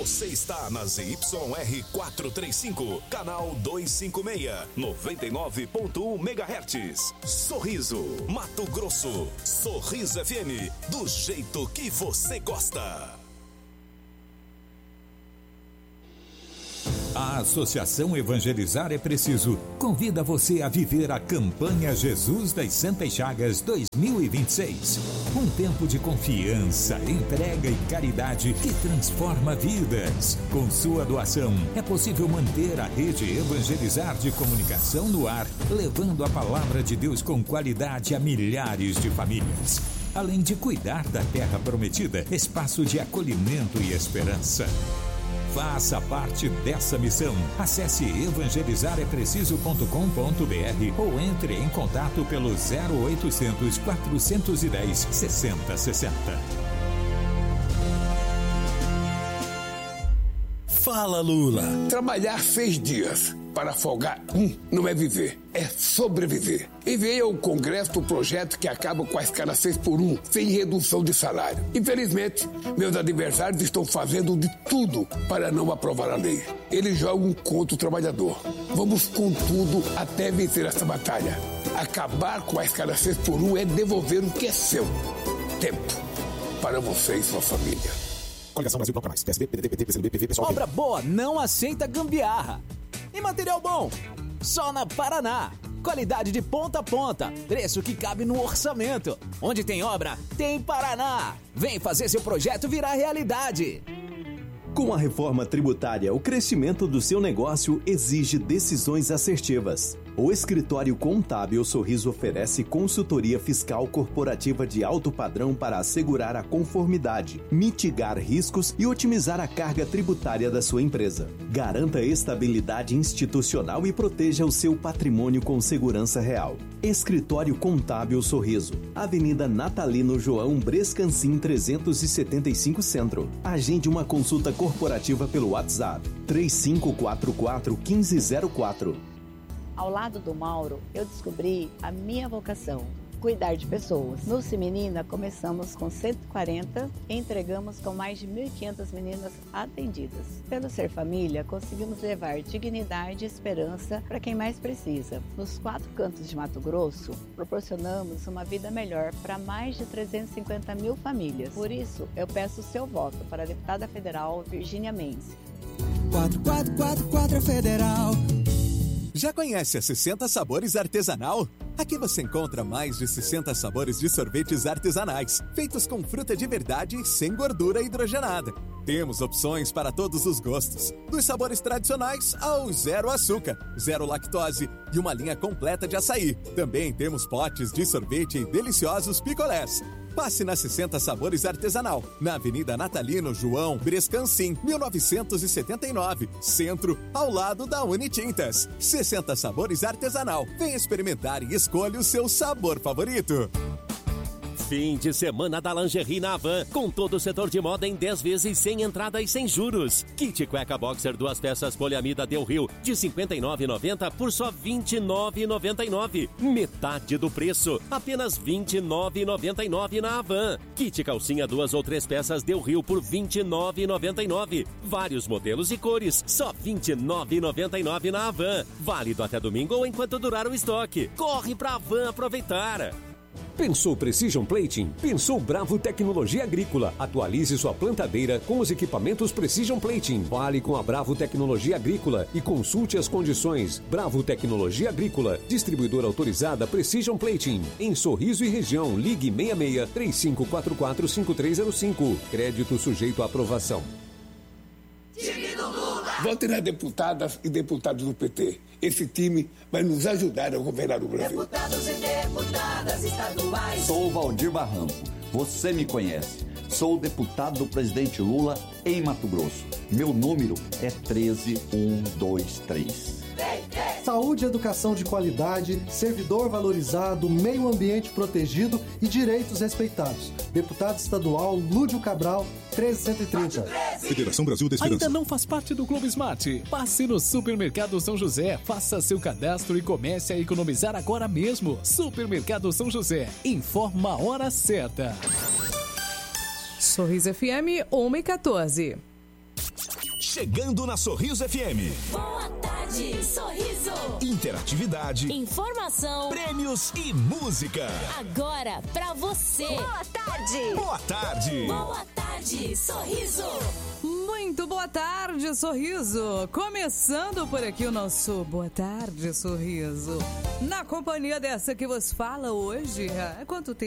Você está na ZYR 435, canal 256, 99.1 MHz. Sorriso, Mato Grosso. Sorriso FM, do jeito que você gosta. A Associação Evangelizar é Preciso convida você a viver a campanha Jesus das Santas Chagas 2026. Um tempo de confiança, entrega e caridade que transforma vidas. Com sua doação, é possível manter a rede Evangelizar de comunicação no ar, levando a palavra de Deus com qualidade a milhares de famílias. Além de cuidar da terra prometida, espaço de acolhimento e esperança. Faça parte dessa missão. Acesse evangelizarepreciso.com.br ou entre em contato pelo 0800 410 6060. Fala, Lula. Trabalhar 6 dias para folgar não é viver, é sobreviver. Enviei ao Congresso o projeto que acaba com a escala 6x1, sem redução de salário. Infelizmente, meus adversários estão fazendo de tudo para não aprovar a lei. Eles jogam contra o trabalhador. Vamos com tudo até vencer essa batalha. Acabar com a escala 6x1 é devolver o que é seu. Tempo para você e sua família. Coligação Brasil Bloco Mais, PSB, PDT, PT, PCdoB, PV, PSOL. Obra boa não aceita gambiarra. E material bom? Só na Paraná. Qualidade de ponta a ponta. Preço que cabe no orçamento. Onde tem obra, tem Paraná. Vem fazer seu projeto virar realidade. Com a reforma tributária, o crescimento do seu negócio exige decisões assertivas. O Escritório Contábil Sorriso oferece consultoria fiscal corporativa de alto padrão para assegurar a conformidade, mitigar riscos e otimizar a carga tributária da sua empresa. Garanta estabilidade institucional e proteja o seu patrimônio com segurança real. Escritório Contábil Sorriso, Avenida Natalino João Brescancin 375 Centro. Agende uma consulta corporativa pelo WhatsApp 3544-1504. Ao lado do Mauro, eu descobri a minha vocação, cuidar de pessoas. No Cimenina, começamos com 140 e entregamos com mais de 1.500 meninas atendidas. Pelo Ser Família, conseguimos levar dignidade e esperança para quem mais precisa. Nos 4 cantos de Mato Grosso, proporcionamos uma vida melhor para mais de 350 mil famílias. Por isso, eu peço o seu voto para a deputada federal Virgínia Mendes. 4444 Federal. Já conhece a 60 Sabores Artesanal? Aqui você encontra mais de 60 sabores de sorvetes artesanais, feitos com fruta de verdade e sem gordura hidrogenada. Temos opções para todos os gostos, dos sabores tradicionais ao zero açúcar, zero lactose e uma linha completa de açaí. Também temos potes de sorvete e deliciosos picolés. Passe na 60 Sabores Artesanal, na Avenida Natalino João Brescancin, 1979, Centro, ao lado da Unitintas. 60 Sabores Artesanal. Venha experimentar e escolha o seu sabor favorito. Fim de semana da Lingerie na Havan, com todo o setor de moda em 10 vezes sem entrada e sem juros. Kit cueca boxer 2 peças poliamida Del Rio de R$ 59,90 por só R$ 29,99. Metade do preço, apenas R$ 29,99 na Havan. Kit calcinha 2 ou 3 peças Del Rio por R$ 29,99. Vários modelos e cores, só R$ 29,99 na Havan. Válido até domingo ou enquanto durar o estoque. Corre pra Havan aproveitar! Pensou Precision Plating? Pensou Bravo Tecnologia Agrícola. Atualize sua plantadeira com os equipamentos Precision Plating. Fale com a Bravo Tecnologia Agrícola e consulte as condições. Bravo Tecnologia Agrícola, distribuidora autorizada Precision Plating. Em Sorriso e região, ligue 66-3544-5305. Crédito sujeito à aprovação. Vote nas deputadas e deputados do PT. Esse time vai nos ajudar a governar o Brasil. Deputados e deputadas estaduais. Sou Valdir Barranco. Você me conhece. Sou o deputado do presidente Lula em Mato Grosso. Meu número é 13123. Saúde e educação de qualidade, servidor valorizado, meio ambiente protegido e direitos respeitados. Deputado estadual Lúdio Cabral, 13130. Federação Brasil da Esperança. Ainda não faz parte do Clube Smart? Passe no Supermercado São José, faça seu cadastro e comece a economizar agora mesmo. Supermercado São José, informa a hora certa. Sorriso FM 1:14. chegando na Sorriso FM. Boa tarde, Sorriso. Interatividade, informação, prêmios e música. Agora pra você. Boa tarde. Boa tarde. Boa tarde, Sorriso. Muito boa tarde, Sorriso. Começando por aqui o nosso Boa Tarde, Sorriso. Na companhia dessa que vos fala hoje, quanto tempo